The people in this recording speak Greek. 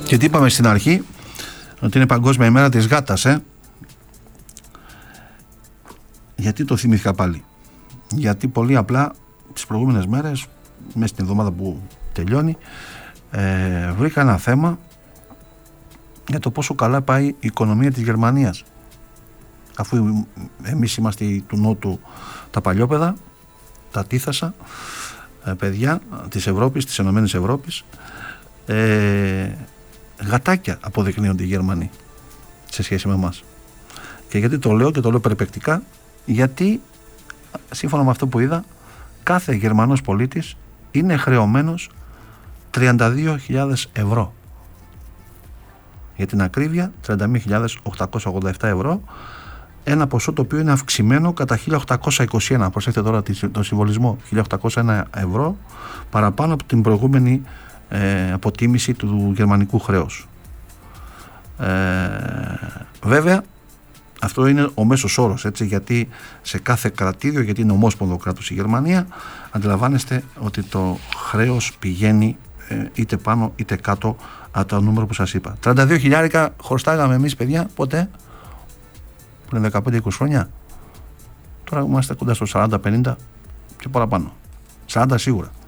Και τι είπαμε στην αρχή, ότι είναι Παγκόσμια ημέρα της γάτας, Γιατί το θυμήθηκα πάλι? Γιατί πολύ απλά τις προηγούμενες μέρες, μέσα στην εβδομάδα που τελειώνει, βρήκα ένα θέμα για το πόσο καλά πάει η οικονομία της Γερμανίας. Αφού εμείς είμαστε του Νότου τα παλιόπαιδα, τα τίθασα, παιδιά της Ευρώπης, της Ενωμένης Ευρώπης, γατάκια αποδεικνύονται οι Γερμανοί σε σχέση με εμάς. Και γιατί το λέω, και το λέω περιπεκτικά? Γιατί σύμφωνα με αυτό που είδα, κάθε Γερμανός πολίτης είναι χρεωμένος 32.000 ευρώ. Για την ακρίβεια, 31.887 ευρώ, ένα ποσό το οποίο είναι αυξημένο κατά 1.821. Προσέξτε τώρα τον συμβολισμό, 1.801 ευρώ παραπάνω από την προηγούμενη αποτίμηση του γερμανικού χρέους. Βέβαια, αυτό είναι ο μέσος όρος, έτσι, γιατί σε κάθε κρατήδιο, γιατί είναι ομόσπονδο κράτος η Γερμανία, αντιλαμβάνεστε ότι το χρέος πηγαίνει είτε πάνω είτε κάτω από το νούμερο που σας είπα. 32.000 χρωστάγαμε εμείς, παιδιά, ποτέ? Πριν 15-20 χρόνια. Τώρα είμαστε κοντά στο 40-50 και παραπάνω. 40 σίγουρα.